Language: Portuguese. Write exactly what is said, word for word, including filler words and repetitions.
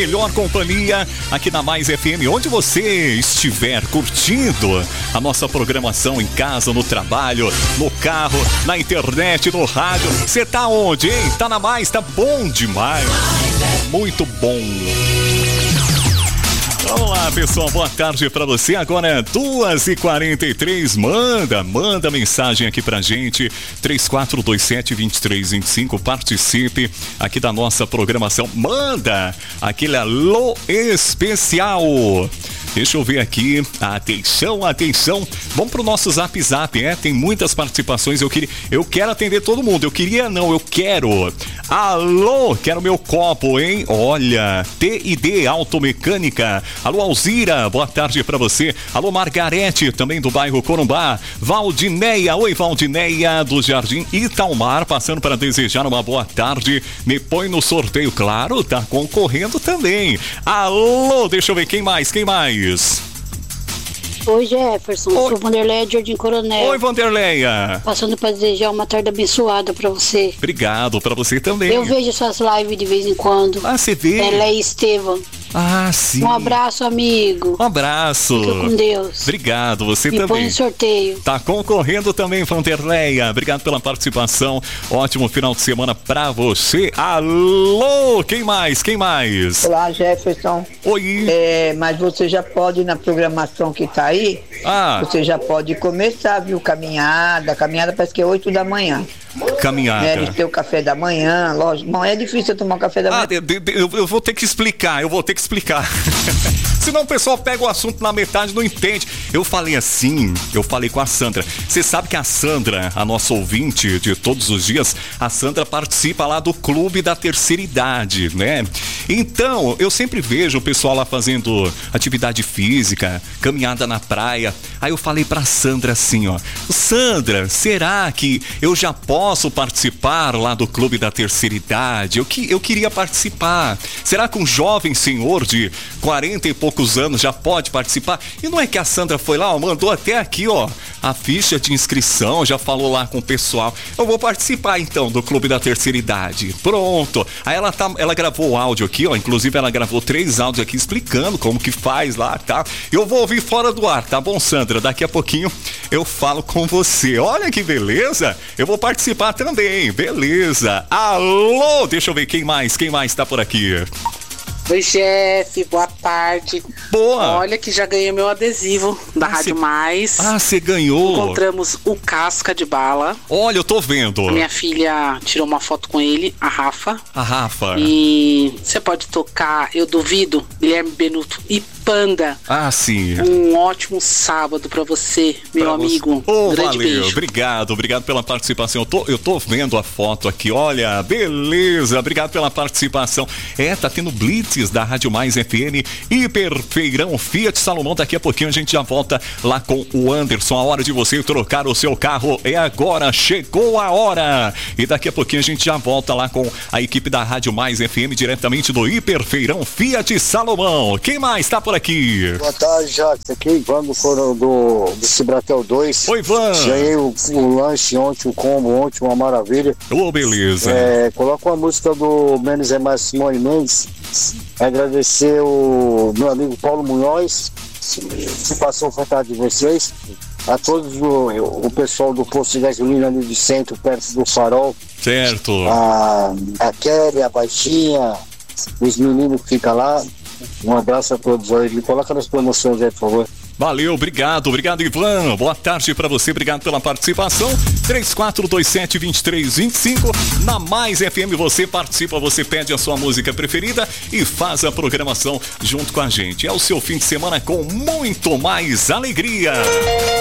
Melhor companhia aqui na Mais F M, onde você estiver curtindo a nossa programação em casa, no trabalho, no carro, na internet, no rádio. Você tá onde, hein? Tá na Mais, tá bom demais. Muito bom. Vamos lá, pessoal, boa tarde pra você. Agora é duas e quarenta e três. Manda, manda mensagem aqui pra gente. três quatro dois sete, dois três dois cinco. Participe aqui da nossa programação. Manda aquele alô especial. Deixa eu ver aqui. Atenção, atenção. Vamos pro nosso Zap Zap, é? Tem muitas participações. Eu queria, eu quero atender todo mundo. Eu queria, não, eu quero. Alô, quero meu copo, hein? Olha, T e D Automecânica. Alô, Alzira, boa tarde pra você. Alô, Margarete, também do bairro Corumbá. Valdineia, oi, Valdineia, do Jardim Italmar, passando para desejar uma boa tarde. Me põe no sorteio, claro, tá concorrendo também. Alô, deixa eu ver, quem mais, quem mais? Oi, Jefferson, Oi. Sou Vanderleia de Jardim Coronel. Oi, Vanderleia. Passando para desejar uma tarde abençoada para você. Obrigado, para você também. Eu vejo suas lives de vez em quando. Ah, você vê? Ela é Estevam. Ah, sim. Um abraço, amigo. Um abraço. Fica com Deus. Obrigado, você Me também. põe no sorteio. Tá concorrendo também, Vanderleia. Obrigado pela participação. Ótimo final de semana pra você. Alô, quem mais? Quem mais? Olá, Jefferson. Oi. É, mas você já pode, na programação que tá aí, ah. você já pode começar, viu? Caminhada. Caminhada parece que é oito da manhã. Caminhada. Né, eles têm o café da manhã, lógico. Não é difícil tomar o café da ah, manhã. De, de, eu, eu vou ter que explicar, eu vou ter que explicar. Senão o pessoal pega o assunto na metade e não entende. Eu falei assim, eu falei com a Sandra. Você sabe que a Sandra, a nossa ouvinte de todos os dias, a Sandra participa lá do Clube da Terceira Idade, né? Então, eu sempre vejo o pessoal lá fazendo atividade física, caminhada na praia. Aí eu falei pra Sandra assim, ó. Sandra, será que eu já posso participar lá do Clube da Terceira Idade? Eu, que, eu queria participar. Será que um jovem senhor de quarenta e poucos anos já pode participar? E não é que a Sandra foi lá, ó, mandou até aqui, ó, a ficha de inscrição, já falou lá com o pessoal. Eu vou participar então do Clube da Terceira Idade. Pronto. Aí ela, tá, ela gravou o áudio aqui, ó, inclusive ela gravou três áudios aqui explicando como que faz lá, tá? Eu vou ouvir fora do ar, tá bom, Sandra? Daqui a pouquinho eu falo com você. Olha que beleza. Eu vou participar também, beleza. Alô, deixa eu ver quem mais, quem mais tá por aqui. Oi, chefe, boa tarde. Boa. Olha que já ganhei meu adesivo da ah, Rádio cê... Mais. Ah, você ganhou. Encontramos o Casca de Bala. Olha, eu tô vendo. A minha filha tirou uma foto com ele, a Rafa. A Rafa. E você pode tocar, eu duvido, Guilherme Benuto e Panda. Ah, sim. Um ótimo sábado pra você, meu pra amigo. Você. Oh, grande valeu. Beijo. Obrigado, obrigado pela participação. Eu tô, eu tô vendo a foto aqui, olha, beleza. Obrigado pela participação. É, tá tendo blitz da Rádio Mais F M, Hiperfeirão Fiat Salomão. Daqui a pouquinho a gente já volta lá com o Anderson. A hora de você trocar o seu carro é agora, chegou a hora. E daqui a pouquinho a gente já volta lá com a equipe da Rádio Mais F M, diretamente do Hiperfeirão Fiat Salomão. Quem mais tá por aqui? Boa tarde, Jacques. Aqui é Ivan do, do, do Cibratel dois. Oi, Ivan. Ganhei o, o lanche ontem, o combo ontem, uma maravilha. Ô, oh, beleza. É, coloca uma música do Menos é Mais, Simone Mendes. Agradecer o meu amigo Paulo Munhoz, que passou vontade de vocês. A todos o, o pessoal do posto de gasolina ali de centro, perto do Farol. Certo. A, a Kelly, a Baixinha, os meninos que ficam lá. Um abraço a todos aí. Me coloca nas promoções aí, por favor. Valeu, obrigado, obrigado, Ivan. Boa tarde pra você, obrigado pela participação. três quatro dois sete, dois três dois cinco. Na Mais F M você participa, você pede a sua música preferida e faz a programação junto com a gente. É o seu fim de semana com muito mais alegria.